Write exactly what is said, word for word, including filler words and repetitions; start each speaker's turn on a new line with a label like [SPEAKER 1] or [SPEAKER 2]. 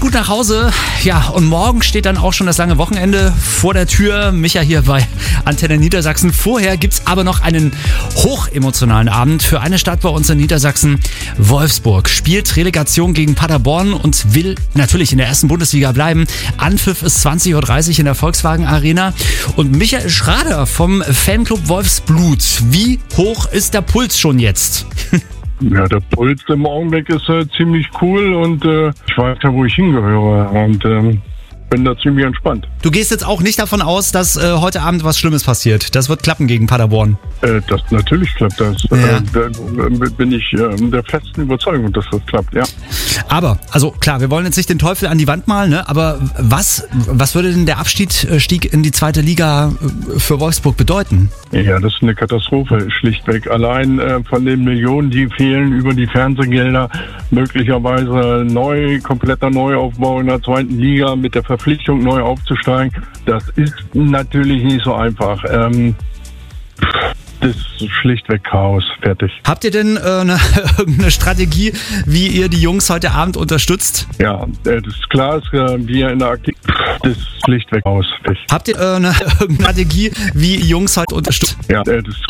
[SPEAKER 1] gut nach Hause. Ja, und morgen steht dann auch schon das lange Wochenende vor der Tür. Micha hier bei Antenne Niedersachsen. Vorher gibt's aber noch einen hochemotionalen Abend für eine Stadt bei uns in Niedersachsen. Wolfsburg spielt Relegation gegen Paderborn und will natürlich in der ersten Bundesliga bleiben. Anpfiff ist zwanzig Uhr dreißig in der Volkswagen Arena. Und Michael Schrader vom Fanclub Wolfsblut. Wie hoch ist der Puls schon jetzt?
[SPEAKER 2] Ja, der Puls im Augenblick ist äh, ziemlich cool und äh, ich weiß ja, wo ich hingehöre und ähm, bin da ziemlich entspannt.
[SPEAKER 1] Du gehst jetzt auch nicht davon aus, dass äh, heute Abend was Schlimmes passiert. Das wird klappen gegen Paderborn.
[SPEAKER 2] Äh, das natürlich klappt das.
[SPEAKER 1] Ja.
[SPEAKER 2] Äh, da bin ich äh, der festen Überzeugung, dass das klappt, ja.
[SPEAKER 1] Aber, also klar, wir wollen jetzt nicht den Teufel an die Wand malen, ne? Aber was, was würde denn der Abstieg äh, Stieg in die zweite Liga äh, für Wolfsburg bedeuten?
[SPEAKER 2] Ja, das ist eine Katastrophe, schlichtweg. Allein äh, von den Millionen, die fehlen über die Fernsehgelder, möglicherweise neu, kompletter Neuaufbau in der zweiten Liga mit der Verpflichtung neu aufzusteigen, das ist natürlich nicht so einfach. Ähm, das ist schlichtweg Chaos, fertig.
[SPEAKER 1] Habt ihr denn äh, eine, irgendeine Strategie, wie ihr die Jungs heute Abend unterstützt?
[SPEAKER 2] Ja, äh, das ist klar, dass äh, wir in der Aktiv... Das ist schlichtweg Chaos, fertig.
[SPEAKER 1] Habt ihr äh, eine, irgendeine Strategie, wie ihr Jungs heute unterstützt?
[SPEAKER 2] Ja, äh, das ist